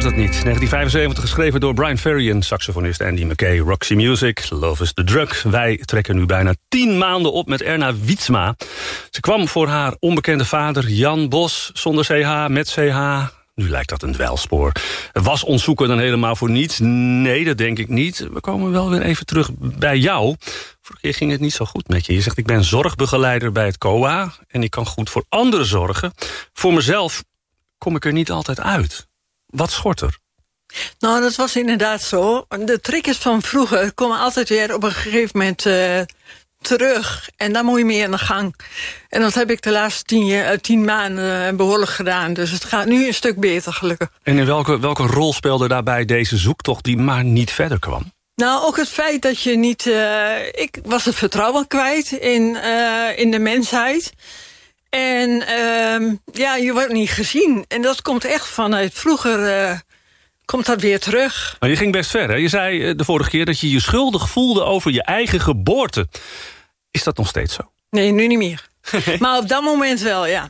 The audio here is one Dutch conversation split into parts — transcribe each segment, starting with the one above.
wordt het niet. 1975 geschreven door Brian Ferry en saxofonist Andy McKay. Roxy Music, Love is the Drug. Wij trekken nu bijna 10 maanden op met Erna Wietsma. Ze kwam voor haar onbekende vader Jan Bos, zonder CH, met CH. Nu lijkt dat een dwaalspoor. Was ons zoeken dan helemaal voor niets? Nee, dat denk ik niet. We komen wel weer even terug bij jou. Vorige keer ging het niet zo goed met je. Je zegt, ik ben zorgbegeleider bij het COA... en ik kan goed voor anderen zorgen. Voor mezelf kom ik er niet altijd uit. Wat schort er? Nou, dat was inderdaad zo. De triggers van vroeger komen altijd weer op een gegeven moment terug. En daar moet je mee aan de gang. En dat heb ik de laatste 10 maanden behoorlijk gedaan. Dus het gaat nu een stuk beter, gelukkig. En in welke rol speelde daarbij deze zoektocht die maar niet verder kwam? Nou, ook het feit dat je niet... ik was het vertrouwen kwijt in de mensheid. En je wordt niet gezien. En dat komt echt vanuit vroeger... komt dat weer terug. Maar je ging best ver, hè? Je zei de vorige keer dat je je schuldig voelde over je eigen geboorte. Is dat nog steeds zo? Nee, nu niet meer. Maar op dat moment wel, ja.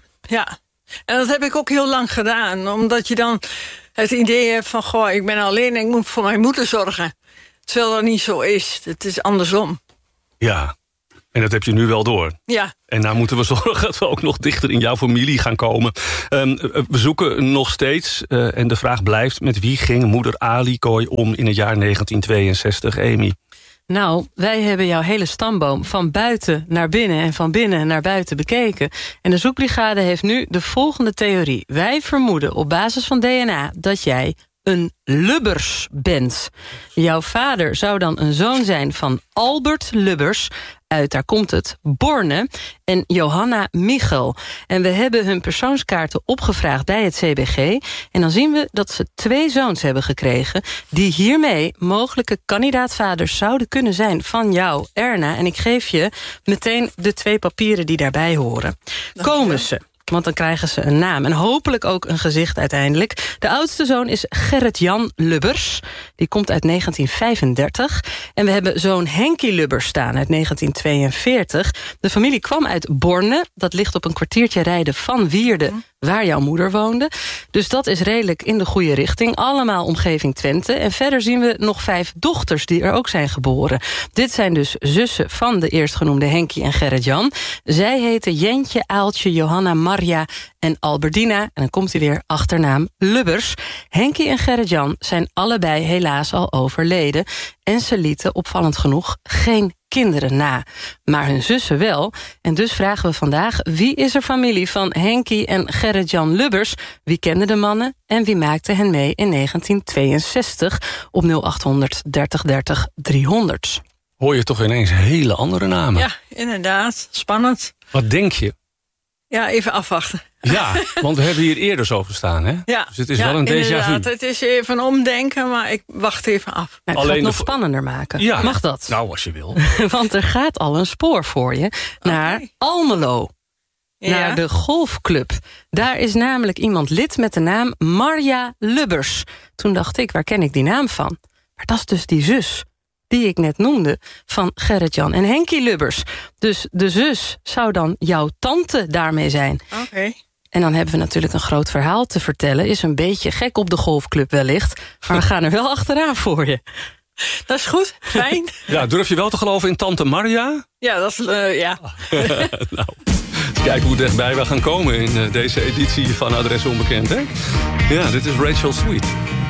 En dat heb ik ook heel lang gedaan. Omdat je dan het idee hebt van... goh, ik ben alleen en ik moet voor mijn moeder zorgen. Terwijl dat niet zo is. Het is andersom. Ja, en dat heb je nu wel door. Ja. En nou moeten we zorgen dat we ook nog dichter in jouw familie gaan komen. We zoeken nog steeds, en de vraag blijft... met wie ging moeder Alikooi om in het jaar 1962, Amy? Nou, wij hebben jouw hele stamboom van buiten naar binnen... en van binnen naar buiten bekeken. En de zoekbrigade heeft nu de volgende theorie. Wij vermoeden op basis van DNA dat jij een Lubbers bent. Jouw vader zou dan een zoon zijn van Albert Lubbers... uit, daar komt het, Borne en Johanna Michel. En we hebben hun persoonskaarten opgevraagd bij het CBG... en dan zien we dat ze 2 zoons hebben gekregen... die hiermee mogelijke kandidaatvaders zouden kunnen zijn van jou, Erna. En ik geef je meteen de 2 papieren die daarbij horen. Komen ze? Want dan krijgen ze een naam en hopelijk ook een gezicht uiteindelijk. De oudste zoon is Gerrit-Jan Lubbers. Die komt uit 1935. En we hebben zoon Henkie Lubbers staan uit 1942. De familie kwam uit Borne. Dat ligt op een kwartiertje rijden van Wierden, waar jouw moeder woonde. Dus dat is redelijk in de goede richting. Allemaal omgeving Twente. En verder zien we nog 5 dochters die er ook zijn geboren. Dit zijn dus zussen van de eerstgenoemde Henkie en Gerrit-Jan. Zij heten Jentje, Aaltje, Johanna, Maria en Albertina. En dan komt hij weer achternaam Lubbers. Henkie en Gerrit-Jan zijn allebei helaas al overleden. En ze lieten opvallend genoeg geen kinderen na. Maar hun zussen wel. En dus vragen we vandaag... wie is er familie van Henkie en Gerrit-Jan Lubbers? Wie kende de mannen en wie maakte hen mee in 1962... op 0800 30 30 300? Hoor je toch ineens hele andere namen? Ja, inderdaad. Spannend. Wat denk je? Ja, even afwachten. Ja, want we hebben hier eerder zo gestaan, hè? Ja, dus het is wel een déjà vu. Het is even omdenken, maar ik wacht even af. Nou, ik ga het nog spannender maken. Ja. Mag dat? Nou, als je wil. Want er gaat al een spoor voor je naar Almelo. Ja. Naar de golfclub. Daar is namelijk iemand lid met de naam Marja Lubbers. Toen dacht ik, waar ken ik die naam van? Maar dat is dus die zus die ik net noemde, van Gerrit-Jan en Henkie Lubbers. Dus de zus zou dan jouw tante daarmee zijn. Oké. En dan hebben we natuurlijk een groot verhaal te vertellen. Is een beetje gek op de golfclub wellicht. Maar we gaan er wel achteraan voor je. Dat is goed, fijn. Ja, durf je wel te geloven in tante Marja? Ja, dat is... ja. Nou, eens kijken hoe dichtbij we gaan komen in deze editie van Adres Onbekend, hè? Ja, dit is Rachel Sweet.